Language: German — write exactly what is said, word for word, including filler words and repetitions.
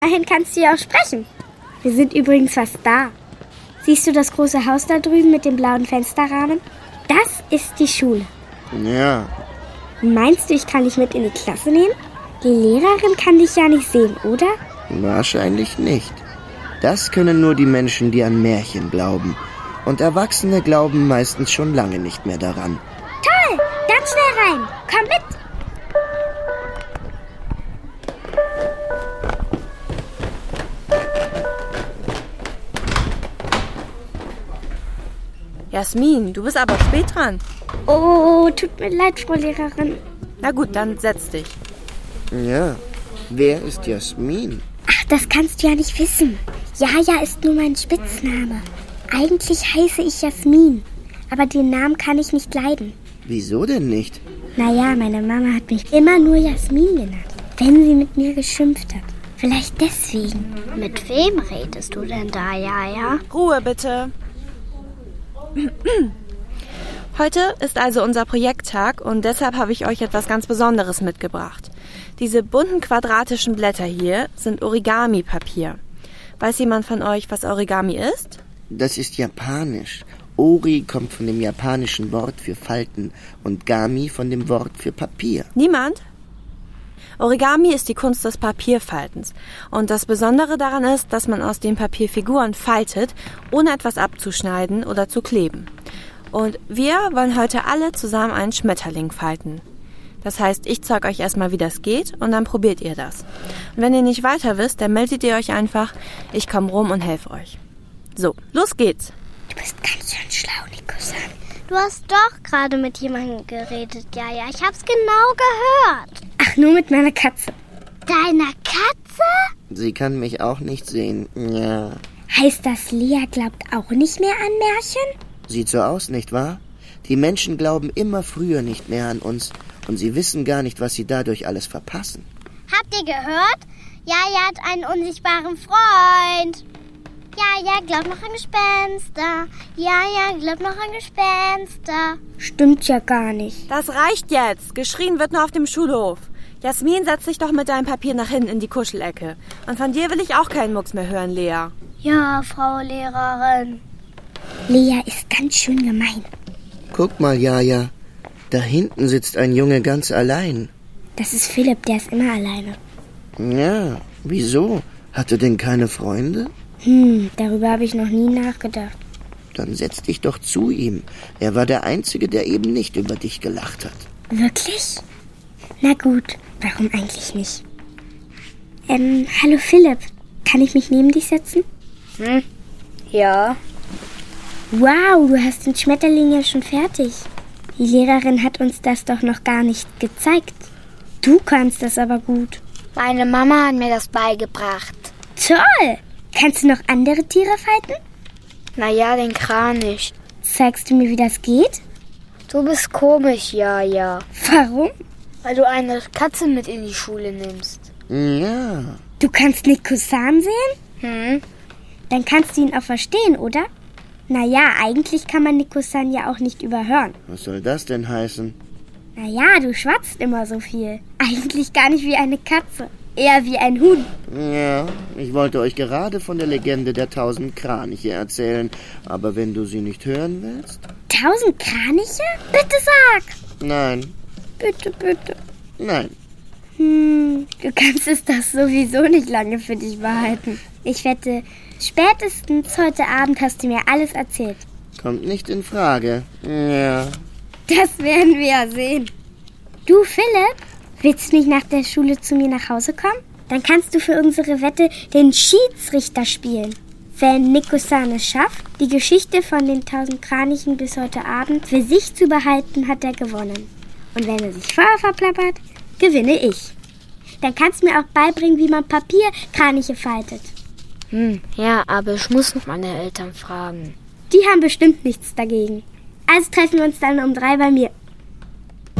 Dahin kannst du ja auch sprechen. Wir sind übrigens fast da. Siehst du das große Haus da drüben mit dem blauen Fensterrahmen? Das ist die Schule. Ja. Meinst du, ich kann dich mit in die Klasse nehmen? Die Lehrerin kann dich ja nicht sehen, oder? Wahrscheinlich nicht. Das können nur die Menschen, die an Märchen glauben. Und Erwachsene glauben meistens schon lange nicht mehr daran. Toll! Ganz schnell rein! Komm mit! Jasmin, du bist aber spät dran. Oh, tut mir leid, Frau Lehrerin. Na gut, dann setz dich. Ja, wer ist Jasmin? Ach, das kannst du ja nicht wissen. Jaja ist nur mein Spitzname. Eigentlich heiße ich Jasmin, aber den Namen kann ich nicht leiden. Wieso denn nicht? Naja, meine Mama hat mich immer nur Jasmin genannt, wenn sie mit mir geschimpft hat. Vielleicht deswegen. Mit wem redest du denn da, Jaja? Ruhe bitte. Heute ist also unser Projekttag und deshalb habe ich euch etwas ganz Besonderes mitgebracht. Diese bunten quadratischen Blätter hier sind Origami-Papier. Weiß jemand von euch, was Origami ist? Das ist japanisch. Ori kommt von dem japanischen Wort für Falten und Gami von dem Wort für Papier. Niemand? Origami ist die Kunst des Papierfaltens. Und das Besondere daran ist, dass man aus dem Papier Figuren faltet, ohne etwas abzuschneiden oder zu kleben. Und wir wollen heute alle zusammen einen Schmetterling falten. Das heißt, ich zeige euch erstmal, wie das geht und dann probiert ihr das. Und wenn ihr nicht weiter wisst, dann meldet ihr euch einfach. Ich komme rum und helfe euch. So, los geht's. Du bist ganz schön schlau, Nico-san. Du hast doch gerade mit jemandem geredet, Jaja. Ich hab's genau gehört. Ach, nur mit meiner Katze. Deiner Katze? Sie kann mich auch nicht sehen. Ja. Heißt das, Lea glaubt auch nicht mehr an Märchen? Sieht so aus, nicht wahr? Die Menschen glauben immer früher nicht mehr an uns und sie wissen gar nicht, was sie dadurch alles verpassen. Habt ihr gehört? Jaja hat einen unsichtbaren Freund. Jaja glaubt noch an Gespenster. Jaja glaubt noch an Gespenster. Stimmt ja gar nicht. Das reicht jetzt. Geschrien wird nur auf dem Schulhof. Jasmin, setz dich doch mit deinem Papier nach hinten in die Kuschelecke. Und von dir will ich auch keinen Mucks mehr hören, Lea. Ja, Frau Lehrerin. Lea ist ganz schön gemein. Guck mal, Jaja. Da hinten sitzt ein Junge ganz allein. Das ist Philipp, der ist immer alleine. Ja, wieso? Hat er denn keine Freunde? Hm, darüber habe ich noch nie nachgedacht. Dann setz dich doch zu ihm. Er war der Einzige, der eben nicht über dich gelacht hat. Wirklich? Na gut, warum eigentlich nicht? Ähm, hallo Philipp. Kann ich mich neben dich setzen? Hm? Ja. Wow, du hast den Schmetterling ja schon fertig. Die Lehrerin hat uns das doch noch gar nicht gezeigt. Du kannst das aber gut. Meine Mama hat mir das beigebracht. Toll! Kannst du noch andere Tiere falten? Naja, den Kranich. Zeigst du mir, wie das geht? Du bist komisch, Jaja. Warum? Weil du eine Katze mit in die Schule nimmst. Ja. Du kannst Nico-san sehen? Hm? Dann kannst du ihn auch verstehen, oder? Naja, eigentlich kann man Nico-san ja auch nicht überhören. Was soll das denn heißen? Naja, du schwatzt immer so viel. Eigentlich gar nicht wie eine Katze. Eher wie ein Huhn. Ja, ich wollte euch gerade von der Legende der tausend Kraniche erzählen. Aber wenn du sie nicht hören willst? Tausend Kraniche? Bitte sag! Nein. Bitte, bitte. Nein. Hm, du kannst es doch sowieso nicht lange für dich behalten. Ich wette, spätestens heute Abend hast du mir alles erzählt. Kommt nicht in Frage. Ja. Das werden wir ja sehen. Du, Philipp, willst du nicht nach der Schule zu mir nach Hause kommen? Dann kannst du für unsere Wette den Schiedsrichter spielen. Wenn Nico-san es schafft, die Geschichte von den tausend Kranichen bis heute Abend für sich zu behalten, hat er gewonnen. Und wenn er sich vorher verplappert, gewinne ich. Dann kannst du mir auch beibringen, wie man Papierkraniche faltet. Hm, ja, aber ich muss noch meine Eltern fragen. Die haben bestimmt nichts dagegen. Also treffen wir uns dann um drei bei mir.